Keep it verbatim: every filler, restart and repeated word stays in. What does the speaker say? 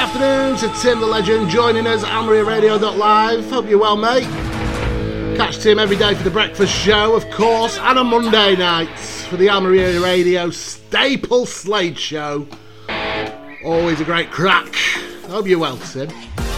afternoon to Tim the Legend joining us at Almeria Radio dot live. Hope you're well, mate. Catch Tim every day for the breakfast show, of course, and on Monday nights for the Almeria Radio Staple Slade Show. Always a great crack. Hope you're well, Tim.